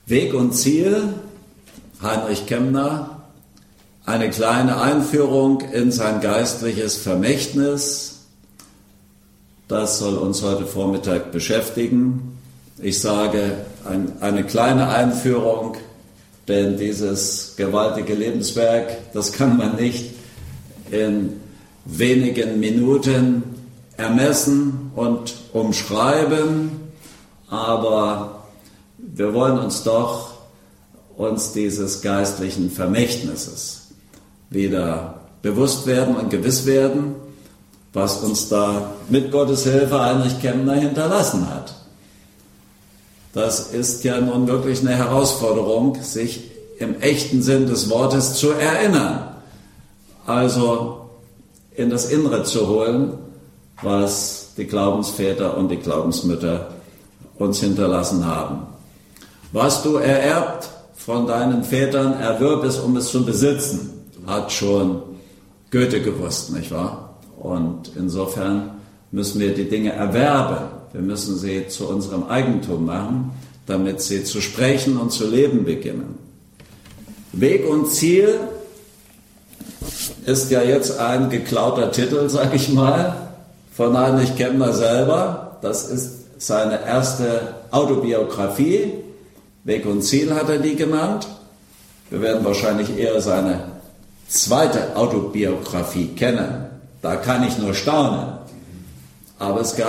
Weg und Ziel, Heinrich Kemner, eine kleine Einführung in sein geistliches Vermächtnis. Das soll uns heute Vormittag beschäftigen. Ich sage eine kleine Einführung, denn dieses gewaltige Lebenswerk, das kann man nicht in wenigen Minuten ermessen und umschreiben, aber wir wollen uns dieses geistlichen Vermächtnisses wieder bewusst werden und gewiss werden, was uns da mit Gottes Hilfe Heinrich Kemner hinterlassen hat. Das ist ja nun wirklich eine Herausforderung, sich im echten Sinn des Wortes zu erinnern. Also in das Innere zu holen, was die Glaubensväter und die Glaubensmütter uns hinterlassen haben. Was du ererbt von deinen Vätern, erwirb es, um es zu besitzen, hat schon Goethe gewusst, nicht wahr? Und insofern müssen wir die Dinge erwerben. Wir müssen sie zu unserem Eigentum machen, damit sie zu sprechen und zu leben beginnen. Weg und Ziel ist ja jetzt ein geklauter Titel, sag ich mal, von Heinrich Kemner selber. Das ist seine erste Autobiografie. Weg und Ziel hat er die genannt. Wir werden wahrscheinlich eher seine zweite Autobiografie kennen. Da kann ich nur staunen. Aber es gab